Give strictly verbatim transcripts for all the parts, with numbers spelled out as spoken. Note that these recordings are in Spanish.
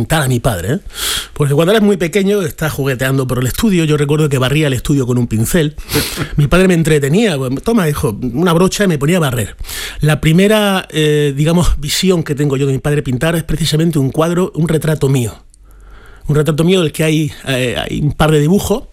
pintar a mi padre, ¿eh? Porque cuando eres muy pequeño estás jugueteando por el estudio. Yo recuerdo que barría el estudio con un pincel. Mi padre me entretenía, toma, hijo, una brocha y me ponía a barrer. La primera, eh, digamos, visión que tengo yo de mi padre pintar es precisamente un cuadro, un retrato mío. Un retrato mío del que hay, eh, hay un par de dibujos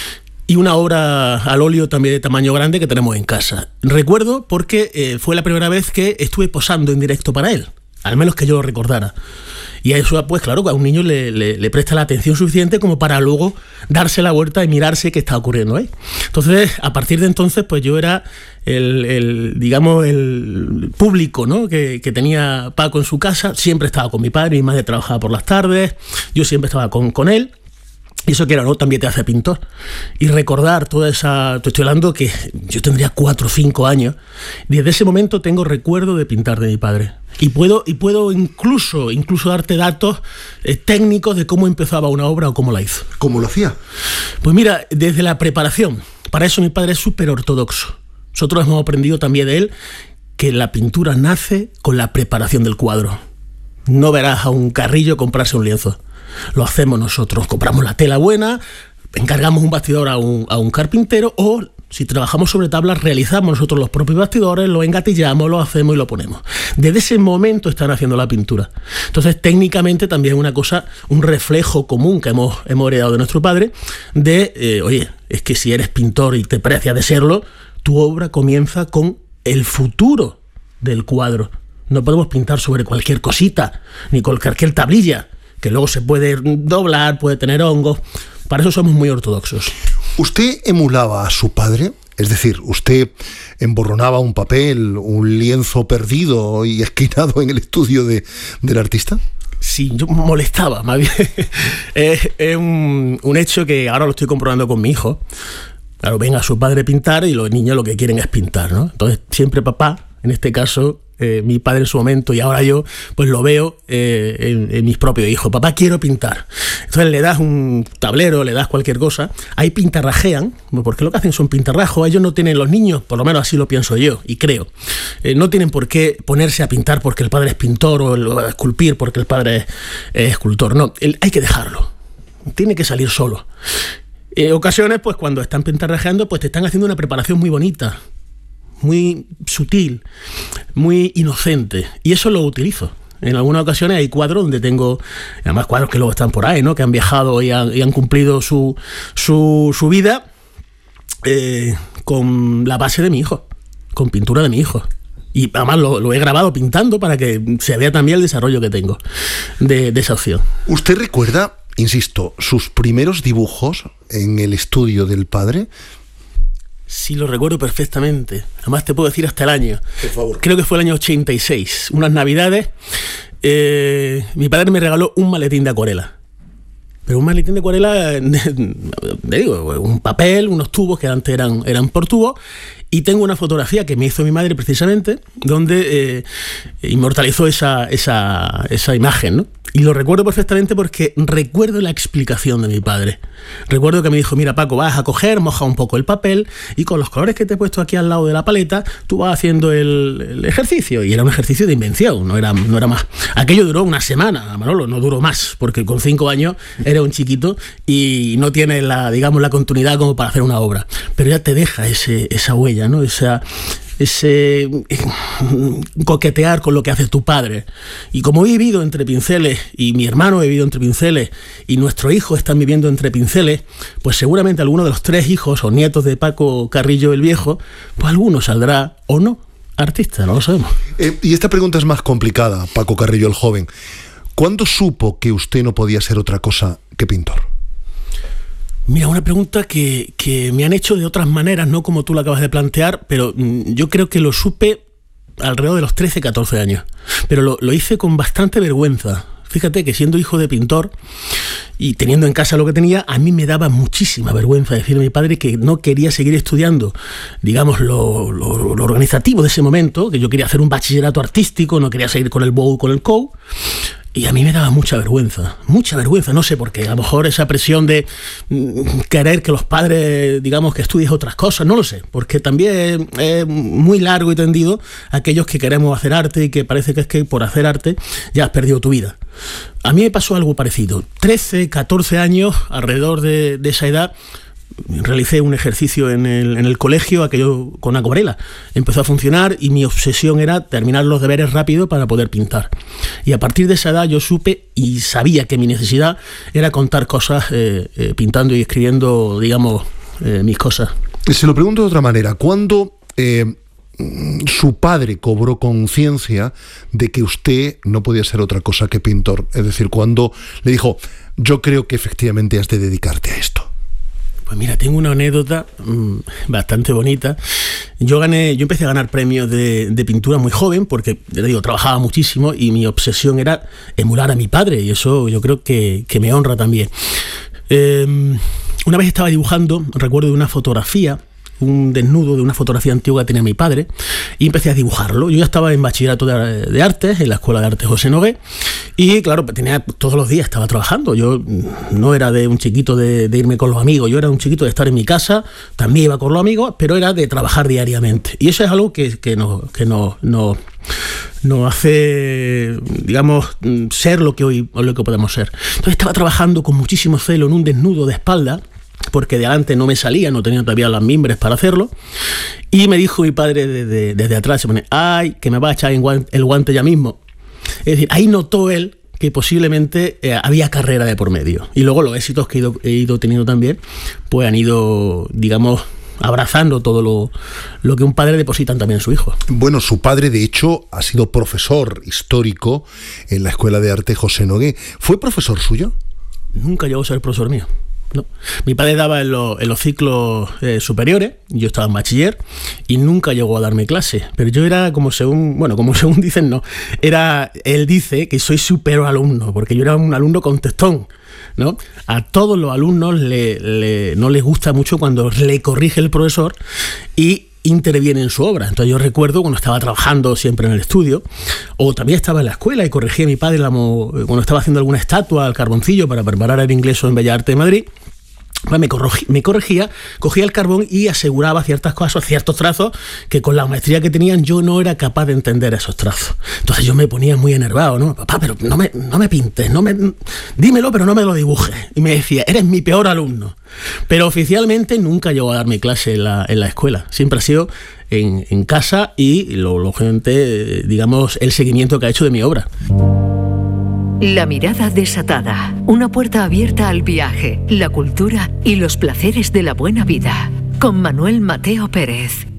y una obra al óleo también de tamaño grande que tenemos en casa. Recuerdo porque eh, fue la primera vez que estuve posando en directo para él, al menos que yo lo recordara. Y a eso, pues claro, a un niño le, le, le presta la atención suficiente como para luego darse la vuelta y mirarse qué está ocurriendo ahí. Entonces, a partir de entonces, pues yo era el, el digamos, el público, ¿no?, que, que tenía Paco en su casa. Siempre estaba con mi padre, mi madre trabajaba por las tardes, yo siempre estaba con, con él. Y eso, que era, ¿no?, también te hace pintor. Y recordar toda esa... Te estoy hablando que yo tendría cuatro o cinco años. Desde ese momento tengo recuerdo de pintar de mi padre. Y puedo, y puedo incluso, incluso darte datos eh, técnicos de cómo empezaba una obra o cómo la hizo. ¿Cómo lo hacía? Pues mira, desde la preparación. Para eso mi padre es súper ortodoxo. Nosotros hemos aprendido también de él que la pintura nace con la preparación del cuadro. No verás a un Carrillo comprarse un lienzo. Lo hacemos nosotros, compramos la tela buena, encargamos un bastidor a un, a un carpintero, o si trabajamos sobre tablas, realizamos nosotros los propios bastidores, lo engatillamos, lo hacemos y lo ponemos. Desde ese momento están haciendo la pintura. Entonces, técnicamente también es una cosa, un reflejo común que hemos, hemos heredado de nuestro padre, de, eh, oye, es que si eres pintor y te precias de serlo, tu obra comienza con el futuro del cuadro. No podemos pintar sobre cualquier cosita, ni con cualquier tablilla, que luego se puede doblar, puede tener hongos. Para eso somos muy ortodoxos. ¿Usted emulaba a su padre? Es decir, ¿usted emborronaba un papel, un lienzo perdido y esquinado en el estudio de, del artista? Sí, yo molestaba, más bien. es, es un, un hecho que ahora lo estoy comprobando con mi hijo. Claro, ven a su padre pintar y los niños lo que quieren es pintar, ¿no? Entonces, siempre papá, en este caso... Eh, mi padre en su momento y ahora yo, pues lo veo eh, en, en mis propios hijos. Papá, quiero pintar. Entonces le das un tablero, le das cualquier cosa, ahí pintarrajean, porque lo que hacen son pintarrajos. Ellos no tienen, los niños, por lo menos así lo pienso yo y creo, eh, no tienen por qué ponerse a pintar porque el padre es pintor, o, el, o a esculpir porque el padre es, es escultor. No, el, hay que dejarlo, tiene que salir solo. En ocasiones, pues cuando están pintarrajeando, pues te están haciendo una preparación muy bonita, muy sutil, muy inocente, y eso lo utilizo. En algunas ocasiones hay cuadros donde tengo, además cuadros que luego están por ahí, ¿no?, que han viajado y han, y han cumplido su, su, su vida eh, con la base de mi hijo, con pintura de mi hijo. Y además lo, lo he grabado pintando para que se vea también el desarrollo que tengo de, de esa opción. ¿Usted recuerda, insisto, sus primeros dibujos en el estudio del padre? Sí, lo recuerdo perfectamente. Además te puedo decir hasta el año. Por favor. Creo que fue el año ochenta y seis. Unas navidades, eh, mi padre me regaló un maletín de acuarela. Pero un maletín de acuarela, te digo, un papel, unos tubos que antes eran, eran por tubo. Y tengo una fotografía que me hizo mi madre precisamente, donde eh, inmortalizó esa, esa, esa imagen, ¿no? Y lo recuerdo perfectamente porque recuerdo la explicación de mi padre. Recuerdo que me dijo, mira Paco, vas a coger, moja un poco el papel y con los colores que te he puesto aquí al lado de la paleta, tú vas haciendo el, el ejercicio. Y era un ejercicio de invención, no era, no era más. Aquello duró una semana, Manolo, no duró más, porque con cinco años era un chiquito y no tiene la, digamos, la continuidad como para hacer una obra. Pero ya te deja ese, esa huella, ¿no? Esa... ese coquetear con lo que hace tu padre. Y como he vivido entre pinceles, y mi hermano ha vivido entre pinceles, y nuestros hijos están viviendo entre pinceles, pues seguramente alguno de los tres hijos o nietos de Paco Carrillo el Viejo, pues alguno saldrá o no artista, no lo sabemos. Eh, y esta pregunta es más complicada, Paco Carrillo el Joven. ¿Cuándo supo que usted no podía ser otra cosa que pintor? Mira, una pregunta que, que me han hecho de otras maneras, no como tú la acabas de plantear, pero mm, yo creo que lo supe alrededor de los trece, catorce años. Pero lo, lo hice con bastante vergüenza. Fíjate que siendo hijo de pintor y teniendo en casa lo que tenía, a mí me daba muchísima vergüenza decirle a mi padre que no quería seguir estudiando, digamos, lo, lo, lo organizativo de ese momento, que yo quería hacer un bachillerato artístico, no quería seguir con el B O U, con el C O U. Y a mí me daba mucha vergüenza, mucha vergüenza, no sé por qué. A lo mejor esa presión de mm, querer que los padres, digamos, que estudies otras cosas, no lo sé. Porque también es muy largo y tendido aquellos que queremos hacer arte y que parece que es que por hacer arte ya has perdido tu vida. A mí me pasó algo parecido. trece, catorce años, alrededor de, de esa edad, realicé un ejercicio en el, en el colegio, aquello con acuarela. Empezó a funcionar y mi obsesión era terminar los deberes rápido para poder pintar. Y a partir de esa edad yo supe y sabía que mi necesidad era contar cosas eh, eh, pintando y escribiendo, digamos, eh, mis cosas. Se lo pregunto de otra manera. ¿Cuándo eh, su padre cobró conciencia de que usted no podía ser otra cosa que pintor? Es decir, cuando le dijo, yo creo que efectivamente has de dedicarte a esto. Pues mira, tengo una anécdota mmm, bastante bonita. Yo gané, yo empecé a ganar premios de, de pintura muy joven porque, ya te digo, trabajaba muchísimo y mi obsesión era emular a mi padre y eso yo creo que, que me honra también. Eh, una vez estaba dibujando, recuerdo de una fotografía, un desnudo de una fotografía antigua que tenía mi padre y empecé a dibujarlo. Yo ya estaba en bachillerato de, de artes, en la Escuela de Arte José Nogué, y claro, tenía todos los días, estaba trabajando. Yo no era de un chiquito de, de irme con los amigos, yo era un chiquito de estar en mi casa, también iba con los amigos, pero era de trabajar diariamente. Y eso es algo que, que nos que no, no, no hace, digamos, ser lo que hoy lo que podemos ser. Entonces estaba trabajando con muchísimo celo en un desnudo de espalda, porque de adelante no me salía, no tenía todavía las mimbres para hacerlo, y me dijo mi padre desde, desde atrás, se pone, ay, que me va a echar el guante, el guante ya mismo. Es decir, ahí notó él que posiblemente eh, había carrera de por medio, y luego los éxitos que he ido, he ido teniendo también, pues han ido, digamos, abrazando todo lo, lo que un padre deposita también en su hijo. Bueno, su padre, de hecho, ha sido profesor histórico en la Escuela de Arte José Nogué. ¿Fue profesor suyo? Nunca llegó a ser profesor mío. No. Mi padre daba en, lo, en los ciclos eh, superiores, yo estaba en bachiller y nunca llegó a darme clase, pero yo era como según, bueno, como según dicen, no, era, él dice que soy su peor alumno, porque yo era un alumno contestón, ¿no? A todos los alumnos le, le, no les gusta mucho cuando le corrige el profesor y interviene en su obra. Entonces yo recuerdo cuando estaba trabajando siempre en el estudio, o también estaba en la escuela y corregía a mi padre la, cuando estaba haciendo alguna estatua al carboncillo para preparar el ingreso en Bellas Artes de Madrid, pues me, corregía, me corregía, cogía el carbón y aseguraba ciertas cosas, ciertos trazos que con la maestría que tenían yo no era capaz de entender esos trazos. Entonces yo me ponía muy enervado, ¿no? Papá, pero no me, no me pintes, no me, dímelo, pero no me lo dibujes. Y me decía, eres mi peor alumno. Pero oficialmente nunca llegó a darme clase en la, en la escuela. Siempre ha sido en, en casa y, lo, lógicamente, digamos, el seguimiento que ha hecho de mi obra. La mirada desatada, una puerta abierta al viaje, la cultura y los placeres de la buena vida, con Manuel Mateo Pérez.